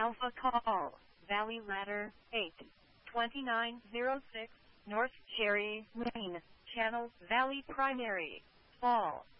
Alpha Call, Valley Ladder, 82906, North Cherry Lane, Channel Valley Primary, Fall.